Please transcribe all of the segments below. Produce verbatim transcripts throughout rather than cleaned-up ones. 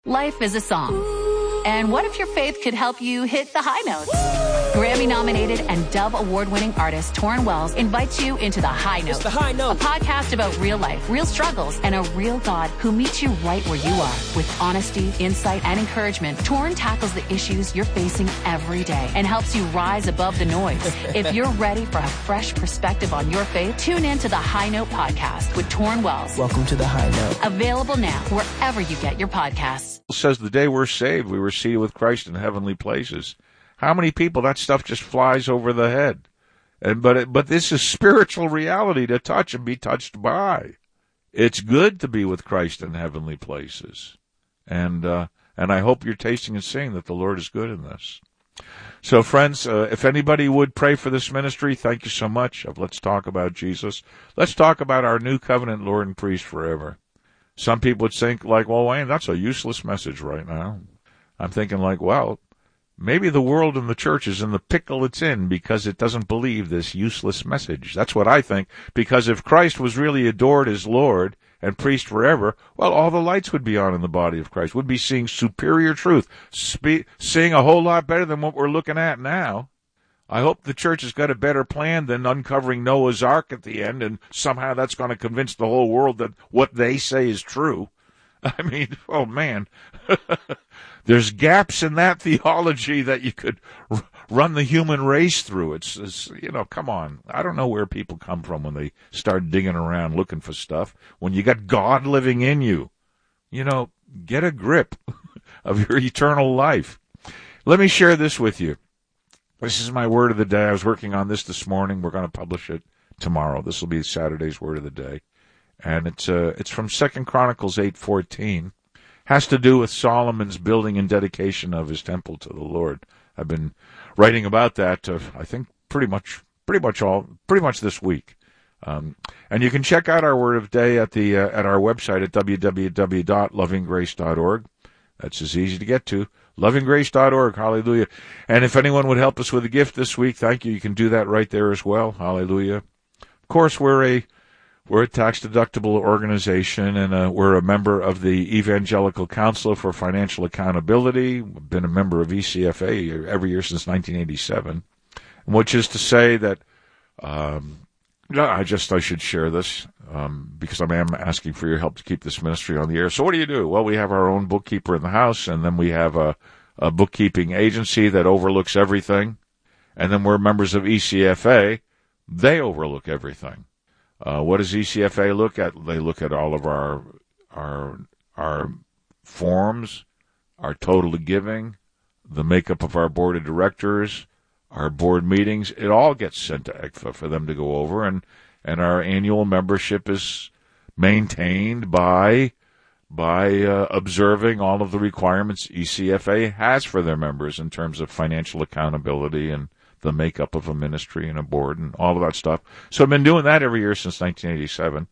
Life is a song. And what if your faith could help you hit the high notes? Grammy-nominated and Dove Award-winning artist Torrin Wells invites you into The High Note. It's The High Note. A podcast about real life, real struggles, and a real God who meets you right where you are. With honesty, insight, and encouragement, Torrin tackles the issues you're facing every day and helps you rise above the noise. If you're ready for a fresh perspective on your faith, tune in to The High Note podcast with Torrin Wells. Welcome to The High Note. Available now wherever you get your podcasts. It says the day we're saved, we were seated with Christ in heavenly places. How many people that stuff just flies over the head? And but it, but this is spiritual reality to touch and be touched by. It's good to be with Christ in heavenly places, and uh, and I hope you're tasting and seeing that the Lord is good in this. So, friends, uh, if anybody would pray for this ministry, thank you so much. Let's talk about Jesus. Let's talk about our new covenant Lord and priest forever. Some people would think like, well, Wayne, that's a useless message right now. I'm thinking like, well, maybe the world and the church is in the pickle it's in because it doesn't believe this useless message. That's what I think, because if Christ was really adored as Lord and priest forever, well, all the lights would be on in the body of Christ. We'd be seeing superior truth, spe- seeing a whole lot better than what we're looking at now. I hope the church has got a better plan than uncovering Noah's Ark at the end, and somehow that's going to convince the whole world that what they say is true. I mean, oh, man. There's gaps in that theology that you could r- run the human race through. It's, it's, you know, come on. I don't know where people come from when they start digging around looking for stuff. When you got God living in you, you know, get a grip of your eternal life. Let me share this with you. This is my word of the day. I was working on this this morning. We're going to publish it tomorrow. This will be Saturday's word of the day. And it's uh, it's from Second Chronicles eight fourteen. Has to do with Solomon's building and dedication of his temple to the Lord. I've been writing about that, uh, I think, pretty much, pretty much all, pretty much this week. Um, and you can check out our word of the day at the uh, at our website at w w w dot loving grace dot org. That's as easy to get to, loving grace dot org. Hallelujah! And if anyone would help us with a gift this week, thank you. You can do that right there as well. Hallelujah! Of course, we're a We're a tax-deductible organization, and uh, we're a member of the Evangelical Council for Financial Accountability. We've been a member of E C F A every year since nineteen eighty-seven, which is to say that um, I just I should share this um, because I am asking for your help to keep this ministry on the air. So what do you do? Well, we have our own bookkeeper in the house, and then we have a, a bookkeeping agency that overlooks everything, and then we're members of E C F A. They overlook everything. Uh, what does E C F A look at? They look at all of our our our forms, our total giving, the makeup of our board of directors, our board meetings. It all gets sent to E C F A for them to go over, and, and our annual membership is maintained by by uh, observing all of the requirements E C F A has for their members in terms of financial accountability and the makeup of a ministry and a board and all of that stuff. So I've been doing that every year since nineteen eighty-seven,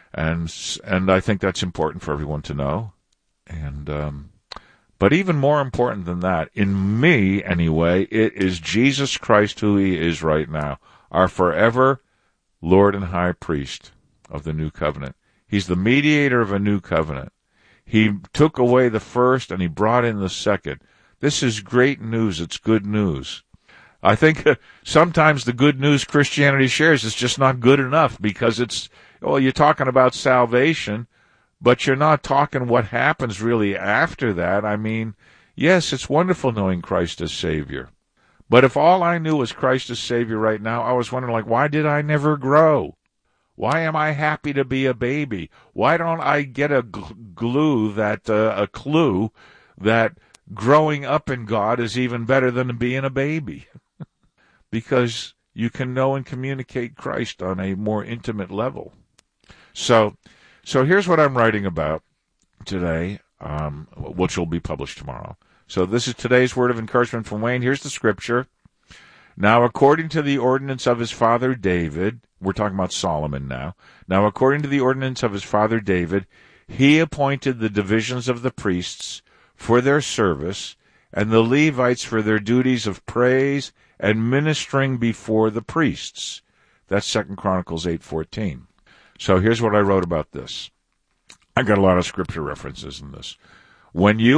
and and I think that's important for everyone to know. And um, but even more important than that, in me anyway, it is Jesus Christ who He is right now, our forever Lord and High Priest of the new covenant. He's the mediator of a new covenant. He took away the first and He brought in the second. This is great news. It's good news. I think uh, sometimes the good news Christianity shares is just not good enough because it's, well, you're talking about salvation, but you're not talking what happens really after that. I mean, yes, it's wonderful knowing Christ as Savior. But if all I knew was Christ as Savior right now, I was wondering, like, why did I never grow? Why am I happy to be a baby? Why don't I get a gl- glue that, uh, a clue that growing up in God is even better than being a baby? Because you can know and communicate Christ on a more intimate level. So, so here's what I'm writing about today, um, which will be published tomorrow. So this is today's word of encouragement from Wayne. Here's the scripture. Now, according to the ordinance of his father David, we're talking about Solomon now. Now, according to the ordinance of his father David, he appointed the divisions of the priests for their service and the Levites for their duties of praise and ministering before the priests. That's Second Chronicles eight fourteen. So here's what I wrote about this. I got a lot of scripture references in this. When you